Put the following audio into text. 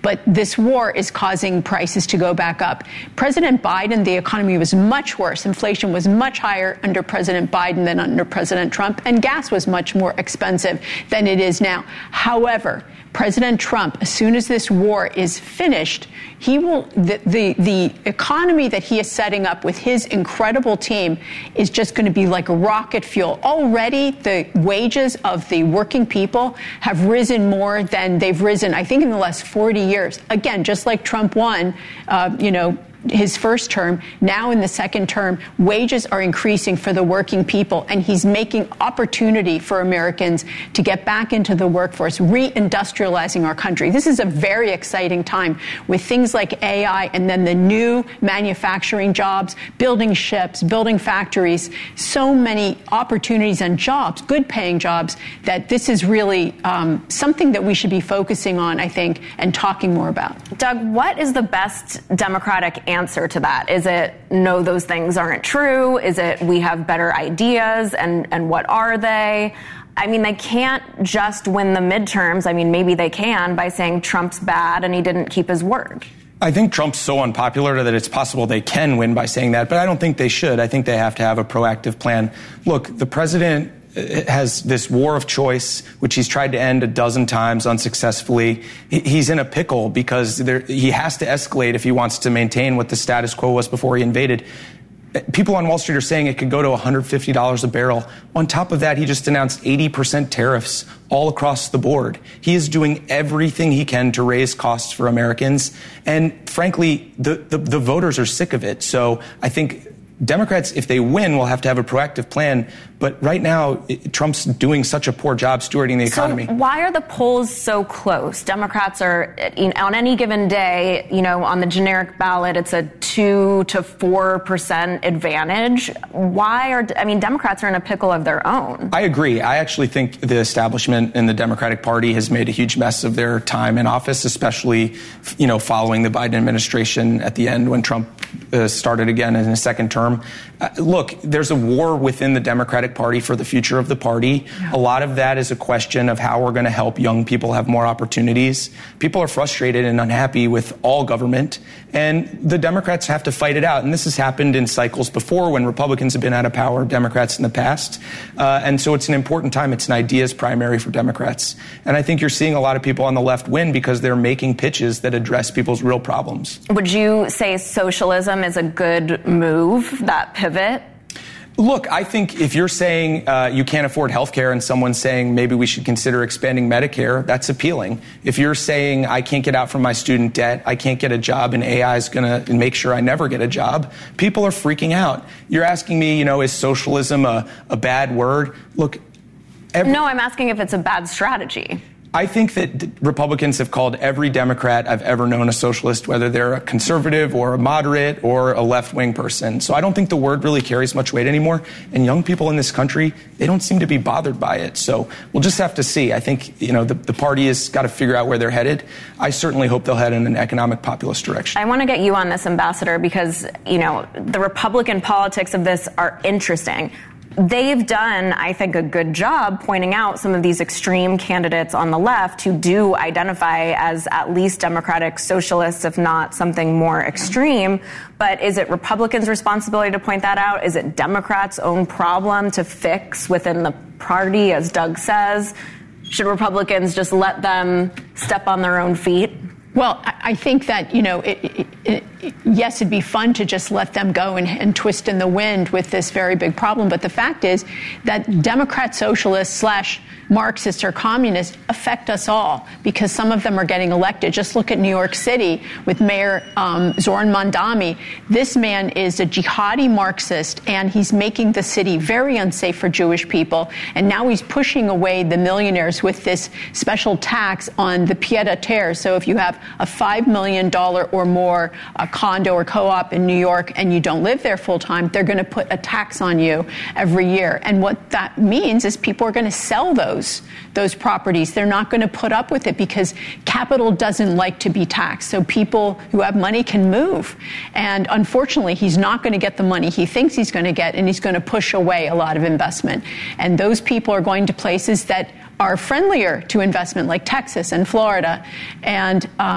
but this war is causing prices to go back up. President Biden, the economy was much worse. Inflation was much higher under President Biden than under President Trump, and gas was much more expensive than it is now. However, President Trump, as soon as this war is finished, he will the economy that he is setting up with his incredible team is just going to be like rocket fuel. Already, the wages of the working people have risen more than they've risen, I think, in the last 40 years. Again, just like Trump won, his first term, now in the second term, wages are increasing for the working people, and he's making opportunity for Americans to get back into the workforce, reindustrializing our country. This is a very exciting time with things like AI and then the new manufacturing jobs, building ships, building factories, so many opportunities and jobs, good paying jobs, that this is really something that we should be focusing on, I think, and talking more about. Doug, what is the best Democratic answer to that? Is it, no, those things aren't true? Is it, we have better ideas, and what are they? I mean, they can't just win the midterms. I mean, maybe they can by saying Trump's bad and he didn't keep his word. I think Trump's so unpopular that it's possible they can win by saying that, but I don't think they should. I think they have to have a proactive plan. Look, the president has this war of choice, which he's tried to end a dozen times unsuccessfully. He's in a pickle because he has to escalate if he wants to maintain what the status quo was before he invaded. People on Wall Street are saying it could go to $150 a barrel. On top of that, he just announced 80% tariffs all across the board. He is doing everything he can to raise costs for Americans. And frankly, the voters are sick of it. So I think Democrats, if they win, will have to have a proactive plan. But right now, Trump's doing such a poor job stewarding the economy. So why are the polls so close? Democrats are, on any given day, on the generic ballot, it's a 2 to 4% advantage. Democrats are in a pickle of their own. I agree. I actually think the establishment in the Democratic Party has made a huge mess of their time in office, especially, following the Biden administration at the end when Trump started again in his second term. Look, there's a war within the Democratic Party for the future of the party. Yeah. A lot of that is a question of how we're going to help young people have more opportunities. People are frustrated and unhappy with all government, and the Democrats have to fight it out. And this has happened in cycles before when Republicans have been out of power, Democrats in the past. And so it's an important time. It's an ideas primary for Democrats. And I think you're seeing a lot of people on the left win because they're making pitches that address people's real problems. Would you say socialism is a good move, that pivot? Look, I think if you're saying you can't afford health care and someone's saying maybe we should consider expanding Medicare, that's appealing. If you're saying I can't get out from my student debt, I can't get a job, and AI is going to make sure I never get a job, people are freaking out. You're asking me, is socialism a bad word? Look, no, I'm asking if it's a bad strategy. I think that Republicans have called every Democrat I've ever known a socialist, whether they're a conservative or a moderate or a left-wing person. So I don't think the word really carries much weight anymore. And young people in this country, they don't seem to be bothered by it. So we'll just have to see. I think, the party has got to figure out where they're headed. I certainly hope they'll head in an economic populist direction. I want to get you on this, Ambassador, because, the Republican politics of this are interesting. They've done, I think, a good job pointing out some of these extreme candidates on the left who do identify as at least democratic socialists, if not something more extreme. But is it Republicans' responsibility to point that out? Is it Democrats' own problem to fix within the party, as Doug says? Should Republicans just let them step on their own feet? Well, I think that, yes, it'd be fun to just let them go and twist in the wind with this very big problem. But the fact is that Democrat socialists / Marxists or communists affect us all because some of them are getting elected. Just look at New York City with Mayor Zoran Mondani. This man is a jihadi Marxist, and he's making the city very unsafe for Jewish people. And now he's pushing away the millionaires with this special tax on the pied-à-terre. So if you have a $5 million or more condo or co-op in New York and you don't live there full time, they're going to put a tax on you every year. And what that means is people are going to sell those properties. They're not going to put up with it because capital doesn't like to be taxed. So people who have money can move. And unfortunately, he's not going to get the money he thinks he's going to get, and he's going to push away a lot of investment. And those people are going to places that are friendlier to investment, like Texas and Florida. And